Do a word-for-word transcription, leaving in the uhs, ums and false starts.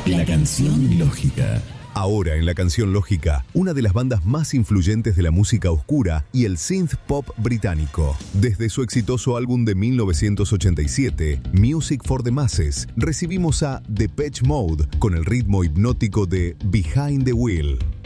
La canción lógica. Ahora en La Canción Lógica, una de las bandas más influyentes de la música oscura y el synth pop británico. Desde su exitoso álbum de mil novecientos ochenta y siete, Music for the Masses, recibimos a Depeche Mode con el ritmo hipnótico de Behind the Wheel.